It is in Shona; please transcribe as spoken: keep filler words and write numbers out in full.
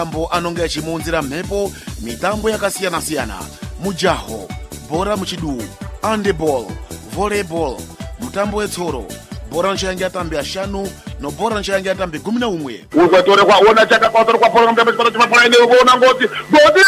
mitambo anonga achimuunzira mhepo mitambo yakasiyana-siyana, mujaho, bhora muchidu, handeball, volleyball, mutambo wetsoro, bhora nchayange atambe ashanu nobhora nchayange atambe gumi na umwe. Ukwatore kwa ona chaka kwa kwa kwa kwa kwa kwa kwa kwa kwa kwa kwa kwa kwa kwa kwa